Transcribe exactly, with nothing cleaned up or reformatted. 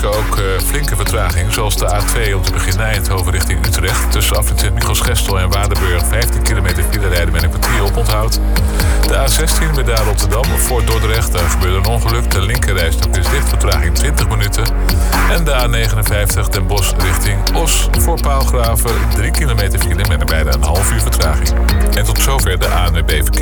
stukken ook uh, flinke vertraging, zoals de A twee om te beginnen Eindhoven richting Utrecht. Tussen afrit Michels-Gestel en Waardenburg vijftien kilometer file rijden met een kwartier op onthoud. De A zestien bij daar Rotterdam voor Dordrecht, daar gebeurde een ongeluk. De linkerrijstok is dicht, vertraging twintig minuten. En de A negenenvijftig Den Bosch richting Os voor Paalgraven drie kilometer file met een bijna een half uur vertraging. En tot zover de A N W B verkeer.